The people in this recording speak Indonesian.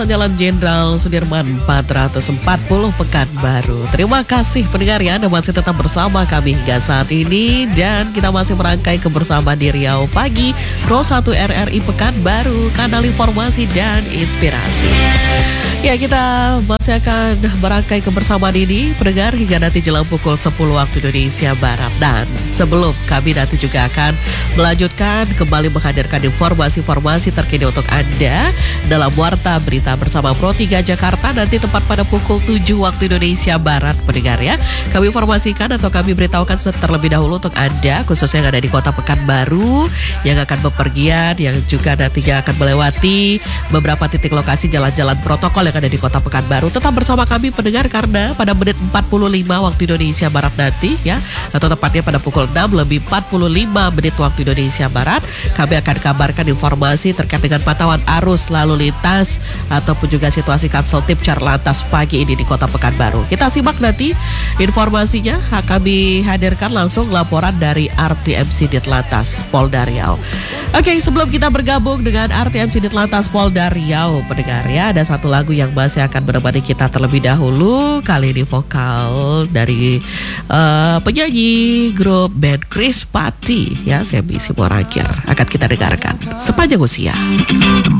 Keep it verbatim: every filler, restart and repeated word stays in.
Jalan Jenderal Sudirman empat ratus empat puluh Pekanbaru. Terima kasih pendengar ya, Anda masih tetap bersama kami hingga saat ini. Dan kita masih merangkai kebersamaan di Riau Pagi Pro satu R R I Pekanbaru, kanal informasi dan inspirasi. Ya, kita masih akan merangkai kebersamaan ini pendengar hingga nanti jelang pukul sepuluh waktu Indonesia Barat. Dan sebelum kami nanti juga akan melanjutkan kembali menghadirkan informasi-informasi terkini untuk Anda dalam Warta Berita bersama Pro tiga Jakarta nanti tepat pada pukul tujuh waktu Indonesia Barat pendengar ya. Kami informasikan atau kami beritahukan terlebih dahulu untuk Anda khususnya yang ada di kota Pekanbaru yang akan bepergian, yang juga nantinya akan melewati beberapa titik lokasi jalan-jalan protokol yang ada di kota Pekanbaru. Tetap bersama kami pendengar karena pada menit empat puluh lima waktu Indonesia Barat nanti ya, atau tepatnya pada pukul enam lebih empat puluh lima menit waktu Indonesia Barat, kami akan kabarkan informasi terkait dengan pantauan arus lalu lintas ataupun juga situasi Kapsel Tip Charlantas pagi ini di kota Pekanbaru. Kita simak nanti informasinya, kami hadirkan langsung laporan dari R T M C Ditlantas Polda Riau. Oke, sebelum kita bergabung dengan R T M C Ditlantas Polda Riau pendengar ya, ada satu lagu yang masih akan menemani kita terlebih dahulu. Kali ini vokal dari uh, penyanyi grup band Chris Patti ya, Semi Simorangkir akan kita dengarkan Sepanjang Usia.